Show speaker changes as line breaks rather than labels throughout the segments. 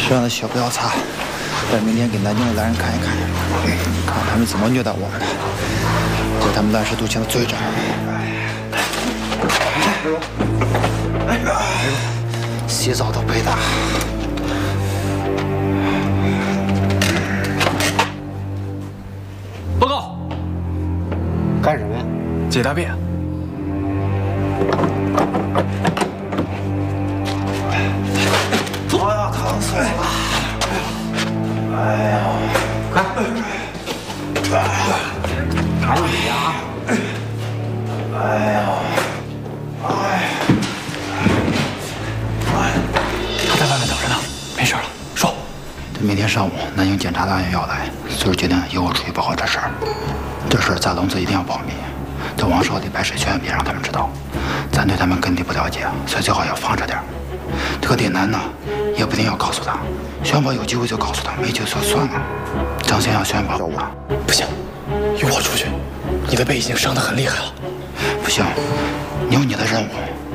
这样的血不要擦，待明天给南京的来人看一看，看他们怎么虐待我们的，叫他们烂尸毒情的罪证。洗澡都被打。
报告。
干什么呀？
解大便。
哎呀，疼死我了！哎呦，
快！赶紧呀！
哎呦，
在外面等着呢，没事了。说，
这明天上午南京检察大院要来，所以决定由我出去报告这事儿。这事儿咱龙子一定要保密，这王少的白水千万别让他们知道。咱对他们根底不了解，所以最好要防着点。这个点南呢，也不一定要告诉他。宣宝有机会就告诉他，没机会就算了。张先要宣宝我。
不行，由我出去。你的背已经伤得很厉害了。
不行，你有你的任务。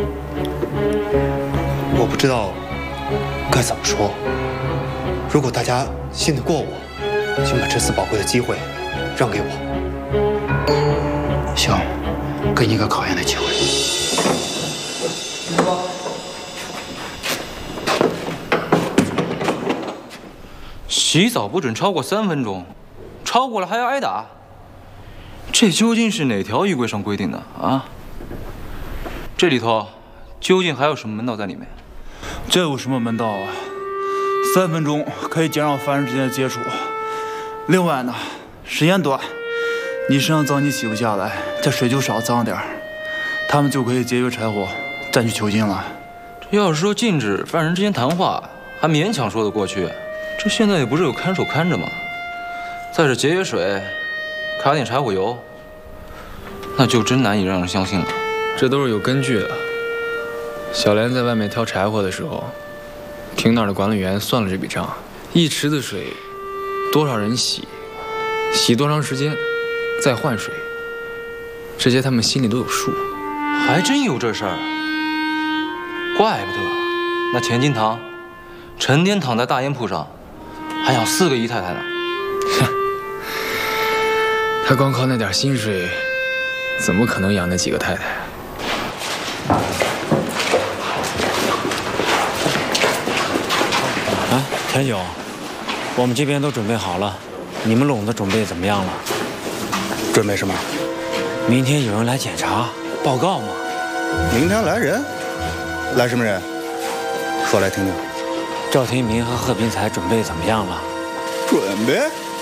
我不知道该怎么说。如果大家信得过我，请把这次宝贵的机会让给我。
行，给你一个考验的机会。
洗澡不准超过3分钟，超过了还要挨打。这究竟是哪条衣柜上规定的啊？这里头究竟还有什么门道在里面？
这有什么门道啊？3分钟可以减少犯人之间的接触。另外呢，时间短，你身上脏你洗不下来，这水就少脏点儿，他们就可以节约柴火，再去囚禁了。
这要是说禁止犯人之间谈话，还勉强说得过去。这现在也不是有看守看着吗？再是节约水，卡点柴火油，那就真难以让人相信了。
这都是有根据的。小莲在外面挑柴火的时候，听那儿的管理员算了这笔账，一池子水，多少人洗，洗多长时间，再换水，这些他们心里都有数。
还真有这事儿，怪不得那田金堂成天躺在大烟铺上，还养4个姨太太呢。
他光靠那点薪水，怎么可能养那几个太太？
啊，田九，我们这边都准备好了，你们拢子准备怎么样了？
准备什么？
明天有人来检查，报告嘛。
明天来人？来什么人？说来听听。
赵天明和贺斌才准备怎么样了？
准备？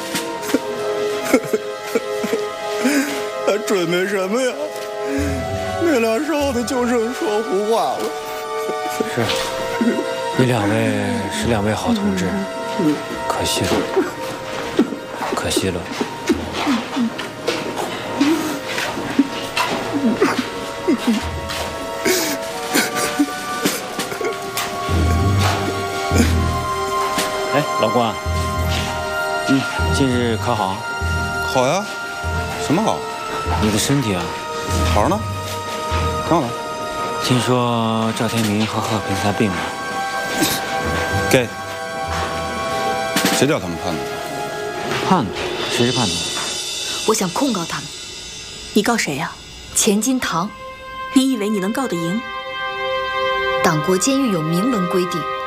准备什么呀？那俩少的就剩说胡话了。
是，你2位是2位好同志，可惜了，可惜了。哎，老关，近日可好？
好呀，什么好？
你的身体啊？
好呢，挺好的。
听说赵天明和贺平才病了。
给。谁叫他们叛徒？
叛徒？谁是叛徒？
我想控告他们。你告谁呀？钱金堂。你以为你能告得赢？党国监狱有明文规定，